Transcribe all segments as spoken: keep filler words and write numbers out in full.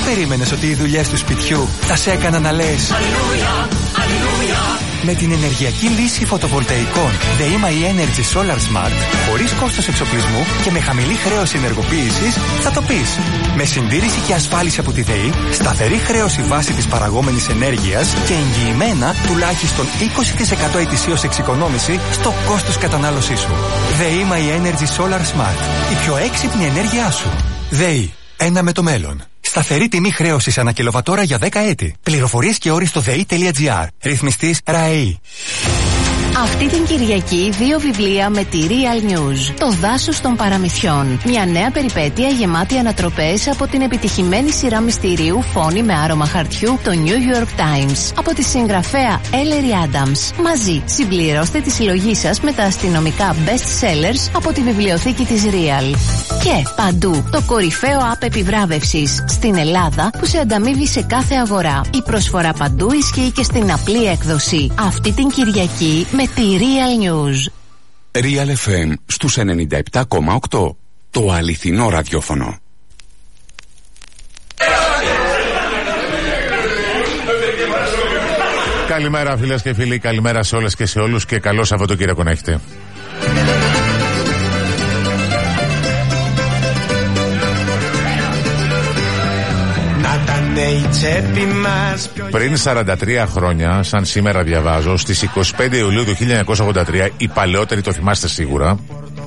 περίμενες ότι οι δουλειές του σπιτιού θα σε έκαναν να λες Αλληλούια, Αλληλούια? Με την ενεργειακή λύση φωτοβολταϊκών ΔΕΗ Energy Solar Smart, χωρίς κόστος εξοπλισμού και με χαμηλή χρέωση ενεργοποίησης, θα το πεις. Με συντήρηση και ασφάλιση από τη ΔΕΗ, σταθερή χρέωση βάση της παραγόμενης ενέργειας και εγγυημένα τουλάχιστον είκοσι τοις εκατό ετησίως εξοικονόμηση στο κόστος κατανάλωσής σου. ΔΕΗ Energy Solar Smart. Η πιο έξυπνη ενέργειά σου. ΔΕΗ. Ένα με το μέλλον. Σταθερή τιμή χρέωσης ανά κιλοβατόρα για δέκα έτη. Πληροφορίες και όροι στο δei.gr. Ρυθμιστής ΡΑΕΗ. Αυτή την Κυριακή δύο βιβλία με τη Real News. Το δάσος των παραμυθιών. Μια νέα περιπέτεια γεμάτη ανατροπές από την επιτυχημένη σειρά μυστηρίου Φόνη με άρωμα χαρτιού, το New York Times. Από τη συγγραφέα Ellery Adams. Μαζί συμπληρώστε τη συλλογή σας με τα αστυνομικά best sellers από τη βιβλιοθήκη της Real. Και παντού το κορυφαίο app επιβράβευσης στην Ελλάδα που σε ανταμείβει σε κάθε αγορά. Η προσφορά παντού ισχύει και στην απλή έκδοση. Αυτή την Κυριακή με τη Real News. Real εφ εμ στους ενενήντα επτά κόμμα οκτώ. Το αληθινό ραδιόφωνο. Καλημέρα φίλες και φίλοι, καλημέρα σε όλες και σε όλους και καλό Σαββατοκύριακο να έχετε. Πριν σαράντα τρία χρόνια, σαν σήμερα διαβάζω, στις είκοσι πέντε Ιουλίου του χίλια εννιακόσια ογδόντα τρία, οι παλαιότεροι το θυμάστε σίγουρα,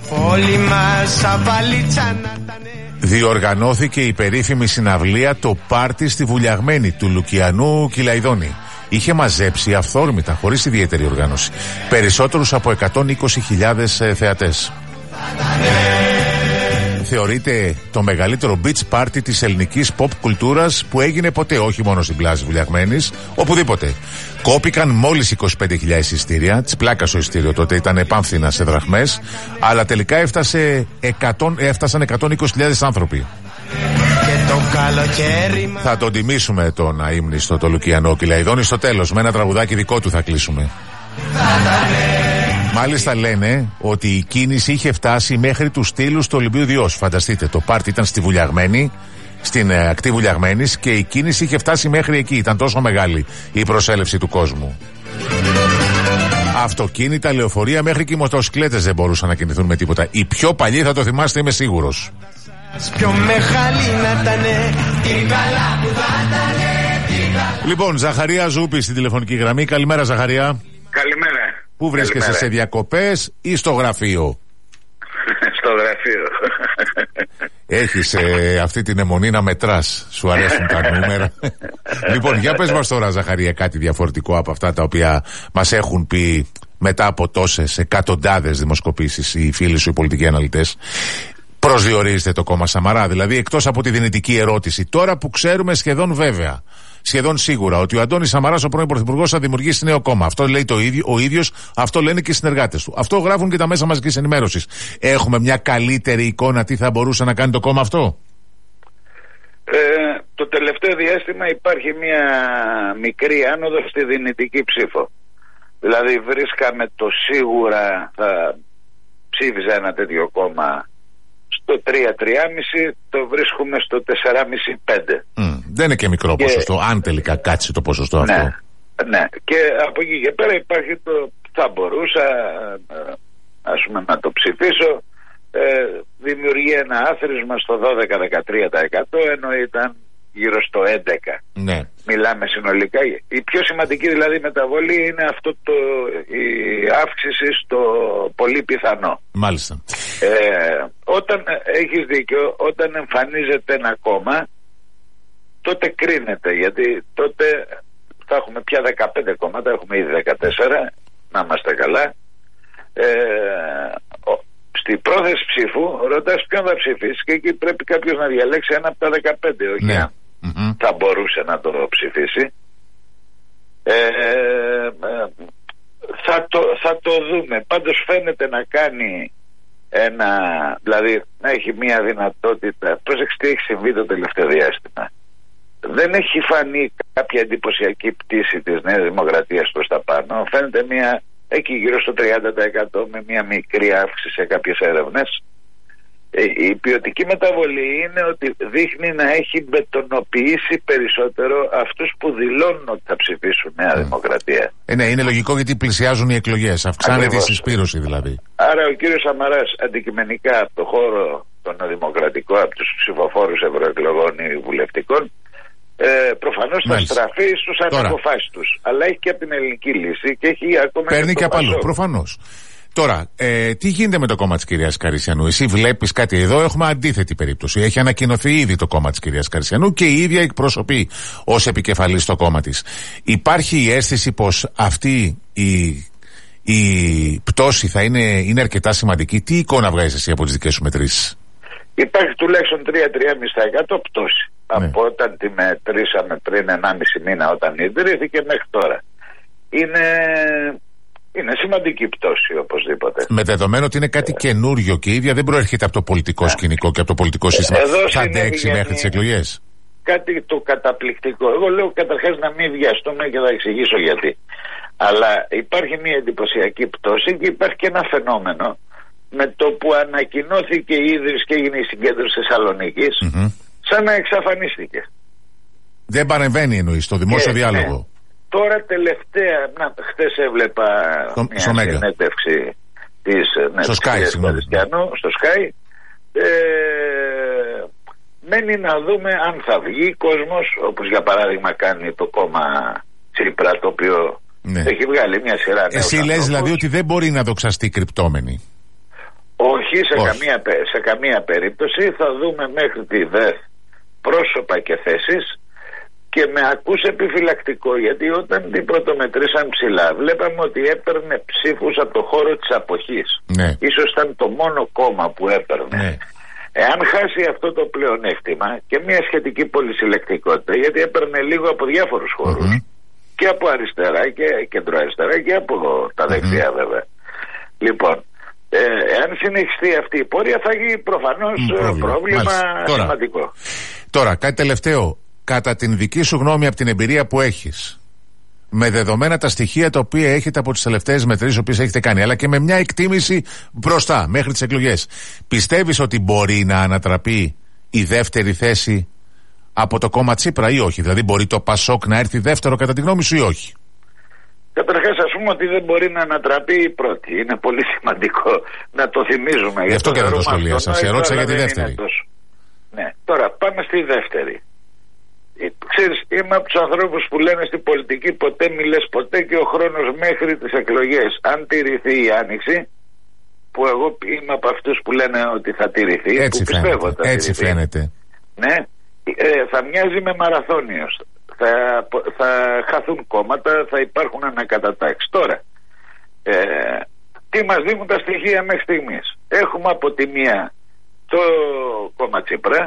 διοργανώθηκε η περίφημη συναυλία «Το Πάρτι» στη Βουλιαγμένη του Λουκιανού Κυλαϊδόνη. Είχε μαζέψει αυθόρμητα, χωρίς ιδιαίτερη οργάνωση, περισσότερους από εκατόν είκοσι χιλιάδες θεατές. Θεωρείται το μεγαλύτερο beach party της ελληνικής pop κουλτούρας που έγινε ποτέ, όχι μόνο στην πλάζη Βουλιαγμένης, οπουδήποτε. Κόπηκαν μόλις είκοσι πέντε χιλιάδες εισιτήρια, της πλάκας ο εισιτήριο τότε ήταν επάμφθηνα σε δραχμές, αλλά τελικά έφτασε εκατό, έφτασαν εκατόν είκοσι χιλιάδες άνθρωποι. Και το καλοκαίρι... Θα τον τιμήσουμε τον αείμνηστο, το Λουκιανό Κυλαϊδόνη, στο τέλος, με ένα τραγουδάκι δικό του θα κλείσουμε. Μάλιστα λένε ότι η κίνηση είχε φτάσει μέχρι τους στήλους του Ολυμπίου Διός. Φανταστείτε, το πάρτι ήταν στη Βουλιαγμένη, στην ε, ακτή Βουλιαγμένης, και η κίνηση είχε φτάσει μέχρι εκεί. Ήταν τόσο μεγάλη η προσέλευση του κόσμου. Αυτοκίνητα, λεωφορεία, μέχρι και οι μοτοσυκλέτες δεν μπορούσαν να κινηθούν με τίποτα. Οι πιο παλιοί θα το θυμάστε, είμαι σίγουρος. Λοιπόν, Ζαχαρία Ζούπη στην τηλεφωνική γραμμή. Καλημέρα, Ζαχαρία. Καλημέρα. Πού βρίσκεσαι, καλημέρα, σε διακοπές ή στο γραφείο? Στο γραφείο. Έχεις ε, αυτή την αιμονή να μετράς. Σου αρέσουν τα νούμερα. Λοιπόν, για πες μας τώρα, Ζαχαρία, κάτι διαφορετικό από αυτά τα οποία μας έχουν πει μετά από τόσες εκατοντάδες δημοσκοπήσεις οι φίλοι σου, οι πολιτικοί αναλυτές. Προσδιορίζετε το κόμμα Σαμαρά, δηλαδή, εκτός από τη δυνητική ερώτηση, τώρα που ξέρουμε σχεδόν βέβαια, σχεδόν σίγουρα, ότι ο Αντώνης Σαμαράς, ο πρώην Πρωθυπουργός, θα δημιουργήσει νέο κόμμα. Αυτό λέει το ίδιο, ο ίδιος, αυτό λένε και οι συνεργάτες του. Αυτό γράφουν και τα μέσα μαζικής ενημέρωσης. Έχουμε μια καλύτερη εικόνα τι θα μπορούσε να κάνει το κόμμα αυτό? Ε, το τελευταίο διάστημα υπάρχει μια μικρή άνοδο στη δυνητική ψήφο. Δηλαδή βρίσκαμε το σίγουρα θα ψήφιζε ένα τέτοιο κόμμα στο τρία τρία κόμμα πέντε, το βρίσκουμε στο τέσσερα κόμμα πέντε πέντε. Mm, δεν είναι και μικρό και... ποσοστό, αν τελικά κάτσει το ποσοστό ναι, αυτό. Ναι, και από εκεί και πέρα υπάρχει το θα μπορούσα ας πούμε να το ψηφίσω. Ε, δημιουργεί ένα άθροισμα στο δώδεκα με δεκατρία τοις εκατό, ενώ ήταν γύρω στο έντεκα τοις εκατό. Ναι. Μιλάμε συνολικά. Η πιο σημαντική δηλαδή μεταβολή είναι αυτό το, η αύξηση στο πολύ πιθανό. Μάλιστα. Ε, όταν έχεις δίκιο, όταν εμφανίζεται ένα κόμμα, τότε κρίνεται, γιατί τότε θα έχουμε πια δεκαπέντε κόμματα, έχουμε ήδη δεκατέσσερα, να είμαστε καλά. Ε, Στη πρόθεση ψήφου ρωτάς ποιον θα ψηφίσει και εκεί πρέπει κάποιος να διαλέξει ένα από τα δεκαπέντε, όχι ναι. αν mm-hmm. θα μπορούσε να το ψηφίσει. Ε, ε, θα, το, θα το δούμε. Πάντως φαίνεται να κάνει ένα, δηλαδή να έχει μια δυνατότητα. Πρόσεξε τι έχει συμβεί το τελευταίο διάστημα. Δεν έχει φανεί κάποια εντυπωσιακή πτήση της Νέας Δημοκρατίας προς τα πάνω. Φαίνεται μια εκεί γύρω στο τριάντα τοις εκατό με μια μικρή αύξηση σε κάποιες έρευνες. Η ποιοτική μεταβολή είναι ότι δείχνει να έχει μπετονοποιήσει περισσότερο αυτούς που δηλώνουν ότι θα ψηφίσουν Νέα mm. Δημοκρατία. Ε, ναι, είναι λογικό γιατί πλησιάζουν οι εκλογές. Αυξάνεται η συσπήρωση δηλαδή. Άρα ο κύριος Σαμαράς αντικειμενικά από το χώρο των δημοκρατικών, από τους ψηφοφόρους ευρωεκλογών ή βουλευτικών, ε, προφανώς θα στραφεί στους αναποφάσεις τους. Αλλά έχει και από την ελληνική λύση και έχει ακόμα. Παίρνει και, και από αλλού, προφανώς. Τώρα, ε, τι γίνεται με το κόμμα της κυρίας Καρυσιανού? Εσύ βλέπεις κάτι? Εδώ έχουμε αντίθετη περίπτωση. Έχει ανακοινωθεί ήδη το κόμμα της κυρίας Καρυσιανού και η ίδια εκπροσωπεί ως επικεφαλής το κόμμα της. Υπάρχει η αίσθηση πως αυτή η, η πτώση θα είναι, είναι αρκετά σημαντική? Τι εικόνα βγάζεις εσύ από τις δικές σου μετρήσεις? Υπάρχει τουλάχιστον τρία με τρία κόμμα πέντε τοις εκατό πτώση. Ναι. Από όταν τη μετρήσαμε πριν ενάμιση μήνα όταν ιδρύθηκε μέχρι τώρα. Είναι... Είναι σημαντική πτώση οπωσδήποτε. Με δεδομένο ότι είναι κάτι ε... καινούριο και η ίδια δεν προέρχεται από το πολιτικό ε... σκηνικό και από το πολιτικό σύστημα. Εδώ θα αντέξει μέχρι τις εκλογές? Κάτι το καταπληκτικό. Εγώ λέω καταρχάς να μην βιαστούμε και θα εξηγήσω γιατί. Αλλά υπάρχει μια εντυπωσιακή πτώση και υπάρχει και ένα φαινόμενο με το που ανακοινώθηκε η ίδρυση και έγινε η συγκέντρωση Θεσσαλονίκης, mm-hmm. σαν να εξαφανίστηκε. Δεν παρεμβαίνει εννοείς στο δημόσιο και, διάλογο. Ναι. Τώρα τελευταία, να, χτες έβλεπα το, μια συνέντευξη της στο Sky, στο Sky. Ε, μένει να δούμε αν θα βγει κόσμος, όπως για παράδειγμα κάνει το κόμμα Τσίπρα, το οποίο ναι. έχει βγάλει μια σειρά νέους. Εσύ λες δηλαδή ότι δεν μπορεί να δοξαστεί κρυπτόμενη? Όχι, σε, Όχι. Καμία, σε καμία περίπτωση. Θα δούμε μέχρι τη ΔΕΘ πρόσωπα και θέσεις. Και με ακούς επιφυλακτικό, γιατί όταν την πρωτομετρήσαν ψηλά βλέπαμε ότι έπαιρνε ψήφους από το χώρο της αποχής. Ναι. Ίσως ήταν το μόνο κόμμα που έπαιρνε. Ναι. Εάν χάσει αυτό το πλεονέκτημα και μια σχετική πολυσυλλεκτικότητα, γιατί έπαιρνε λίγο από διάφορους χώρους, mm-hmm. και από αριστερά και κεντροαριστερά και από τα δεξιά mm-hmm. βέβαια. Λοιπόν, ε, εάν συνεχιστεί αυτή η πορεία θα γίνει προφανώς mm, πρόβλημα, πρόβλημα σημαντικό. Τώρα, τώρα, κάτι τελευταίο. Κατά την δική σου γνώμη, από την εμπειρία που έχεις, με δεδομένα τα στοιχεία τα οποία έχετε από τις τελευταίες μετρήσεις που έχετε κάνει, αλλά και με μια εκτίμηση μπροστά μέχρι τις εκλογές, πιστεύεις ότι μπορεί να ανατραπεί η δεύτερη θέση από το κόμμα Τσίπρα ή όχι? Δηλαδή μπορεί το Πασόκ να έρθει δεύτερο κατά τη γνώμη σου ή όχι? Καταρχάς, ας πούμε ότι δεν μπορεί να ανατραπεί η πρώτη. Είναι πολύ σημαντικό να το θυμίζουμε. Γι' αυτό και δεν το σχολίασα. Σε ερώτησα για τη δεύτερη. Ναι. Τώρα πάμε στη δεύτερη. Ξέρεις, είμαι από τους ανθρώπους που λένε στην πολιτική ποτέ μη λες ποτέ και ο χρόνος μέχρι τις εκλογές, αν τηρηθεί η άνοιξη, που εγώ είμαι από αυτούς που λένε ότι θα τηρηθεί, έτσι που πιστεύω φαίνεται, θα έτσι τηρηθεί, φαίνεται. Ναι, ε, θα μοιάζει με μαραθώνιος. Θα, θα χαθούν κόμματα, θα υπάρχουν ανακατατάξεις. Τώρα, ε, τι μας δίνουν τα στοιχεία μέχρι στιγμής? Έχουμε από τη μία το κόμμα Τσίπρα,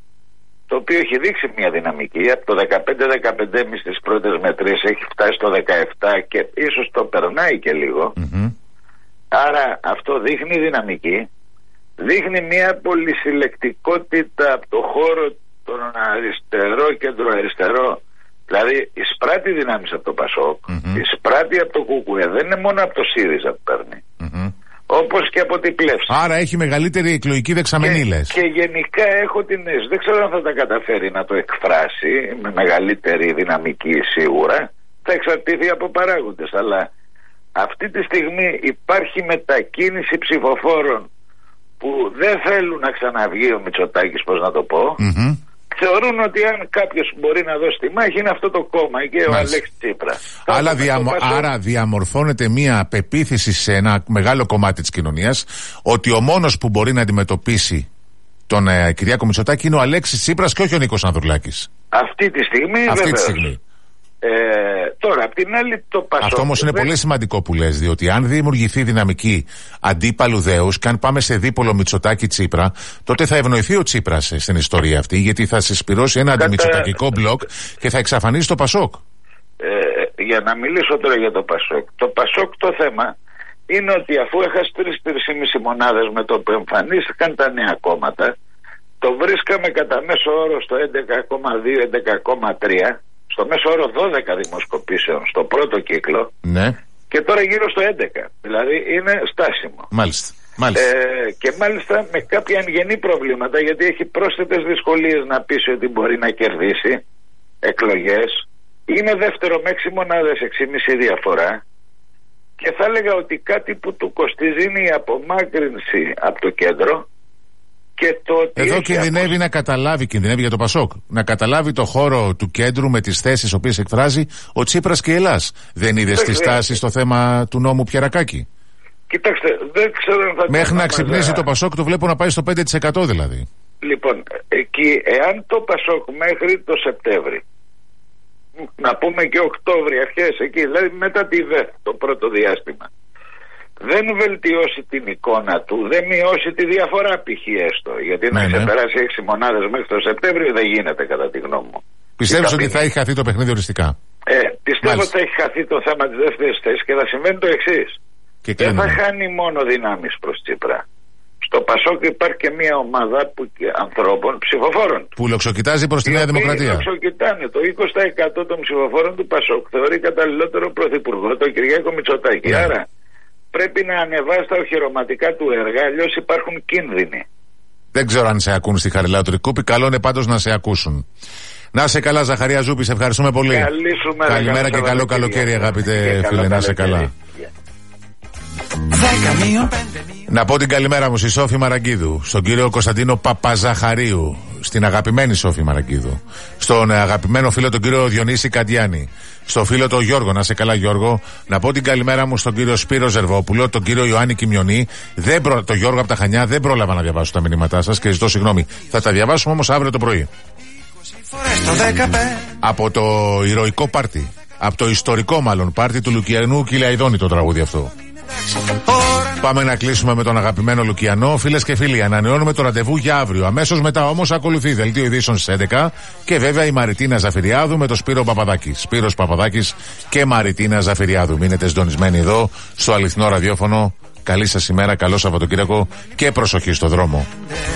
το οποίο έχει δείξει μια δυναμική. Από το δεκαπέντε δεκαπέντε κόμμα πέντε στις πρώτες μετρήσεις έχει φτάσει στο δεκαεπτά και ίσως το περνάει και λίγο. Mm-hmm. Άρα αυτό δείχνει δυναμική. Δείχνει μια πολυσυλλεκτικότητα από το χώρο των αριστερό, κεντροαριστερό. Δηλαδή εισπράττει δυνάμεις από το Πασόκ, mm-hmm. εισπράττει από το Κουκουέ. Δεν είναι μόνο από το ΣΥΡΙΖΑ που παίρνει. Mm-hmm. Όπως και από την πλεύση. Άρα έχει μεγαλύτερη εκλογική δεξαμενή, λες. Και γενικά έχω την αίσθηση, δεν ξέρω αν θα τα καταφέρει να το εκφράσει με μεγαλύτερη δυναμική σίγουρα. Θα εξαρτηθεί από παράγοντες. Αλλά αυτή τη στιγμή υπάρχει μετακίνηση ψηφοφόρων που δεν θέλουν να ξαναβγεί ο Μητσοτάκης, πώς να το πω. Mm-hmm. Θεωρούν ότι αν κάποιος μπορεί να δώσει τη μάχη είναι αυτό το κόμμα και ο Αλέξης Τσίπρα. Άρα, διαμο... Άρα διαμορφώνεται μια πεποίθηση σε ένα μεγάλο κομμάτι της κοινωνίας ότι ο μόνος που μπορεί να αντιμετωπίσει τον ε, Κυριάκο Μητσοτάκη είναι ο Αλέξης Τσίπρας και όχι ο Νίκος Ανδρουλάκης. Αυτή τη στιγμή Αυτή βεβαίως. τη στιγμή. Ε, τώρα, απ' την άλλη το Πασόκ. Αυτό όμως είναι πολύ σημαντικό που λες, διότι αν δημιουργηθεί δυναμική αντίπαλου δέους και αν πάμε σε δίπολο Μητσοτάκη-Τσίπρα, τότε θα ευνοηθεί ο Τσίπρας στην ιστορία αυτή, γιατί θα συσπυρώσει ένα Κατα... αντιμητσοτακικό μπλοκ και θα εξαφανίσει το Πασόκ. Ε, για να μιλήσω τώρα για το Πασόκ. Το Πασόκ το θέμα είναι ότι αφού έχασε τρεις με τρεις κόμμα πέντε μονάδες με το που εμφανίστηκαν τα νέα κόμματα, το βρίσκαμε κατά μέσο όρο στο έντεκα κόμμα δύο με έντεκα κόμμα τρία. Στο μέσο όρο δώδεκα δημοσκοπήσεων στο πρώτο κύκλο. Ναι. Και τώρα γύρω στο έντεκα. Δηλαδή είναι στάσιμο. Μάλιστα. Ε, και μάλιστα με κάποια ανγενή προβλήματα, γιατί έχει πρόσθετες δυσκολίες να πείσει ότι μπορεί να κερδίσει εκλογές. Είναι δεύτερο με έξι μονάδες, έξι κόμμα πέντε διαφορά. Και θα έλεγα ότι κάτι που του κοστίζει είναι η απομάκρυνση από το κέντρο. Και το ότι εδώ κινδυνεύει απο... να καταλάβει, κινδυνεύει για το Πασόκ, να καταλάβει το χώρο του κέντρου με τις θέσεις οποίες εκφράζει ο Τσίπρας και η Ελλάς. Δεν είδες τη στάση στο θέμα του νόμου Πιερακάκη? Κοιτάξτε, δεν ξέρω αν θα... Μέχρι να ξυπνήσει το Πασόκ το βλέπω να πάει στο πέντε τοις εκατό δηλαδή. Λοιπόν, εκεί, εάν το Πασόκ μέχρι το Σεπτέμβρη, να πούμε και Οκτώβρη, αρχές εκεί, δηλαδή μετά τη ΔΕΘ, το πρώτο διάστημα, δεν βελτιώσει την εικόνα του, δεν μειώσει τη διαφορά π.χ. έστω. Γιατί ναι, να ξεπεράσει ναι. έξι μονάδες μέχρι το Σεπτέμβριο δεν γίνεται, κατά τη γνώμη μου. Πιστεύεις ότι θα έχει χαθεί το παιχνίδι οριστικά? Ε, πιστεύω ότι θα έχει χαθεί το θέμα της δεύτερης θέσης και θα συμβαίνει το εξής. Δεν θα χάνει μόνο δυνάμεις προς Τσίπρα. Στο Πασόκ υπάρχει και μια ομάδα που, ανθρώπων, ψηφοφόρων που λοξοκοιτάζει προς τη Νέα Δημοκρατία. Λοξοκοιτάνε. Το είκοσι τοις εκατό των ψηφοφόρων του Πασόκ θεωρεί καταλληλότερο πρωθυπουργό τον Κυριάκο Μητσοτάκη. Yeah. Άρα πρέπει να ανεβάσει τα οχυρωματικά του έργα, αλλιώς υπάρχουν κίνδυνοι. Δεν ξέρω αν σε ακούν στη Χαριλάου Τρικούπη. Καλό είναι πάντως να σε ακούσουν. Να σε καλά, Ζαχαρία Ζούπη, σε ευχαριστούμε πολύ. Καλή σου μέρα. Καλημέρα και καλό καλοκαίρι, αγαπητέ φίλε. Να σε καλά. Να πω την καλημέρα μου στη Σόφη Μαραγκίδου, στον κύριο Κωνσταντίνο Παπαζαχαρίου, στην αγαπημένη Σόφη Μαραγκίδου, στον αγαπημένο φίλο τον κύριο Διονύση Καντιάνη, στο φίλο τον Γιώργο, να σε καλά Γιώργο, να πω την καλημέρα μου στον κύριο Σπύρο Ζερβόπουλο, τον κύριο Ιωάννη Κιμιονή, δεν προ... τον Γιώργο από τα Χανιά, δεν πρόλαβα να διαβάσω τα μηνύματά σας και ζητώ συγγνώμη. Θα τα διαβάσουμε όμως αύριο το πρωί. Από το ηρωικό πάρτι, από το ιστορικό μάλλον πάρτι του Λουκιανού Κυλαϊδόνη το τραγούδι αυτό. Πάμε να κλείσουμε με τον αγαπημένο Λουκιανό. Φίλες και φίλοι, ανανεώνουμε το ραντεβού για αύριο. Αμέσως μετά όμως ακολουθεί δελτίο ειδήσεων στις έντεκα και βέβαια η Μαριτίνα Ζαφυριάδου με τον Σπύρο Παπαδάκη. Σπύρος Παπαδάκης και Μαριτίνα Ζαφυριάδου. Μείνετε συντονισμένοι εδώ στο αληθινό ραδιόφωνο. Καλή σας ημέρα, καλό Σαββατοκύριακο και προσοχή στο δρόμο.